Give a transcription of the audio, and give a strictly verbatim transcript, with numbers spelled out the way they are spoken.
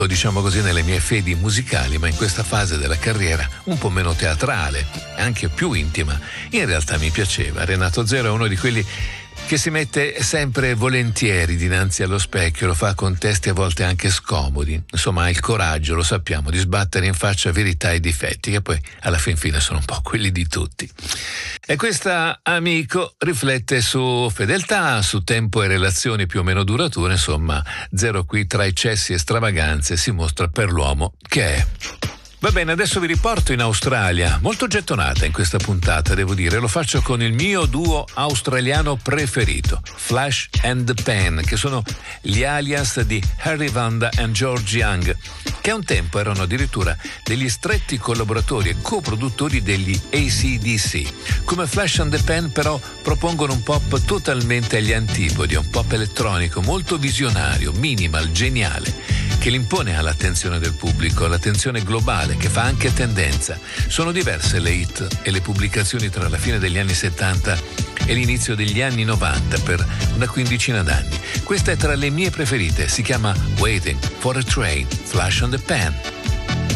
diciamo così, nelle mie fedi musicali, ma in questa fase della carriera un po' meno teatrale, anche più intima. In realtà mi piaceva. Renato Zero è uno di quelli che si mette sempre volentieri dinanzi allo specchio, lo fa con testi a volte anche scomodi. Insomma, ha il coraggio, lo sappiamo, di sbattere in faccia verità e difetti, che poi alla fin fine sono un po' quelli di tutti. E questa Amico riflette su fedeltà, su tempo e relazioni più o meno durature. Insomma, Zero qui tra eccessi e stravaganze si mostra per l'uomo che è. Va bene, adesso vi riporto in Australia, molto gettonata in questa puntata, devo dire. Lo faccio con il mio duo australiano preferito, Flash and the Pan, che sono gli alias di Harry Vanda e George Young, che a un tempo erano addirittura degli stretti collaboratori e coproduttori degli A C D C. Come Flash and the Pan, però, propongono un pop totalmente agli antipodi, un pop elettronico molto visionario, minimal, geniale, che l'impone all'attenzione del pubblico, all'attenzione globale, che fa anche tendenza. Sono diverse le hit e le pubblicazioni tra la fine degli anni settanta e l'inizio degli anni novanta per una quindicina d'anni. Questa è tra le mie preferite, si chiama Waiting for a Train, Flash on the Pan.